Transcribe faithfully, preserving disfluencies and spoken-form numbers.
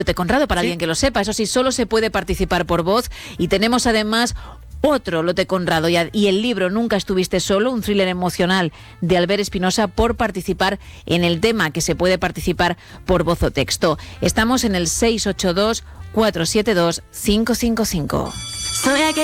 Lote Conrado, para ¿Sí? alguien que lo sepa. Eso sí, solo se puede participar por voz. Y tenemos además otro Lote Conrado y, y el libro Nunca estuviste solo, un thriller emocional de Albert Espinosa, por participar en el tema, que se puede participar por voz o texto. Estamos en el seis ocho dos, cuatro siete dos, cinco cinco cinco.